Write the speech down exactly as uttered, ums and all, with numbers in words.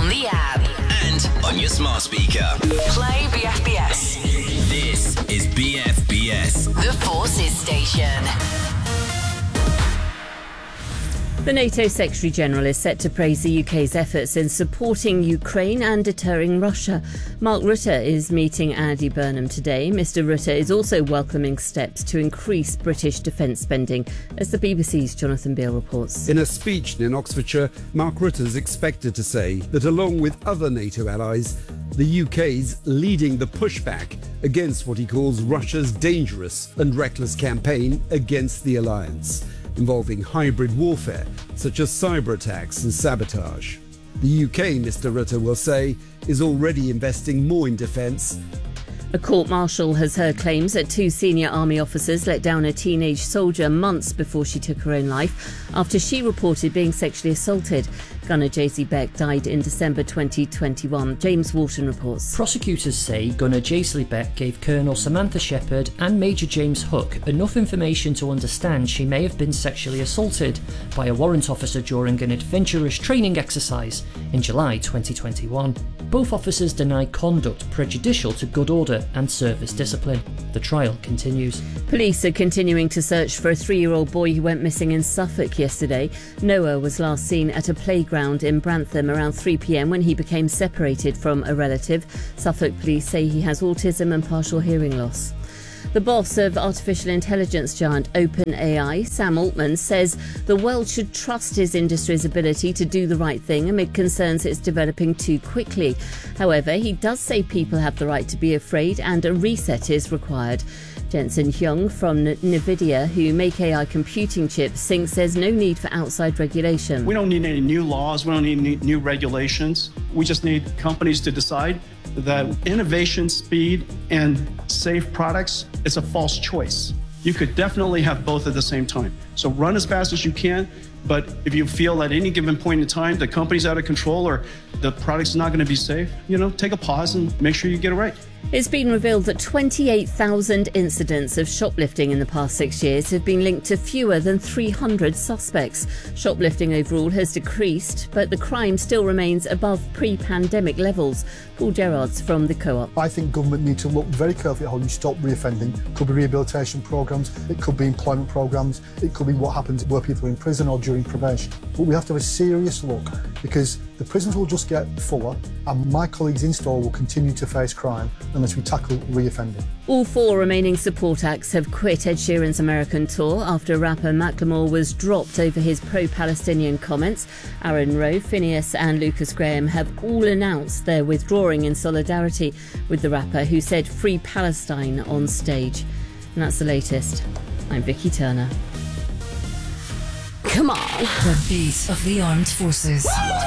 on the app and on your smart speaker. Play B F B S. This is B F B S, The Forces Station. The NATO Secretary-General is set to praise the U K's efforts in supporting Ukraine and deterring Russia. Mark Rutte is meeting Andy Burnham today. Mister Rutte is also welcoming steps to increase British defence spending, as the B B C's Jonathan Beale reports. In a speech in Oxfordshire, Mark Rutte is expected to say that along with other NATO allies, the U K's leading the pushback against what he calls Russia's dangerous and reckless campaign against the alliance, involving hybrid warfare such as cyber attacks and sabotage. The U K, Mister Rutte will say, is already investing more in defence. A court-martial has heard claims that two senior army officers let down a teenage soldier months before she took her own life after she reported being sexually assaulted. Gunner J C Beck died in December twenty twenty-one. James Walton reports. Prosecutors say Gunner J C Beck gave Colonel Samantha Shepherd and Major James Hook enough information to understand she may have been sexually assaulted by a warrant officer during an adventurous training exercise in July twenty twenty-one. Both officers deny conduct prejudicial to good order and service discipline. The trial continues. Police are continuing to search for a three-year-old boy who went missing in Suffolk yesterday. Noah was last seen at a playground in Brantham around three p.m. when he became separated from a relative. Suffolk police say he has autism and partial hearing loss. The boss of artificial intelligence giant OpenAI, Sam Altman, says the world should trust his industry's ability to do the right thing amid concerns it's developing too quickly. However, he does say people have the right to be afraid and a reset is required. Jensen Huang from NVIDIA, who make A I computing chips, thinks there's no need for outside regulation. We don't need any new laws. We don't need any new regulations. We just need companies to decide that innovation, speed, and safe products is a false choice. You could definitely have both at the same time. So run as fast as you can, but if you feel at any given point in time the company's out of control or the product's not going to be safe, you know, take a pause and make sure you get it right. It's been revealed that twenty-eight thousand incidents of shoplifting in the past six years have been linked to fewer than three hundred suspects. Shoplifting overall has decreased, but the crime still remains above pre-pandemic levels. Paul Gerrards from the Co-op. I think government need to look very carefully at how you stop reoffending. It could be rehabilitation programmes, it could be employment programmes, it could be what happens where people are in prison or during probation. But we have to have a serious look, because the prisons will just get fuller and my colleagues in store will continue to face crime unless we tackle reoffending. All four remaining support acts have quit Ed Sheeran's American tour after rapper Macklemore was dropped over his pro-Palestinian comments. Aaron Rowe, Phineas and Lucas Graham have all announced they're withdrawing in solidarity with the rapper, who said "Free Palestine" on stage. And that's the latest. I'm Vicky Turner. Come on. The beat of the armed forces.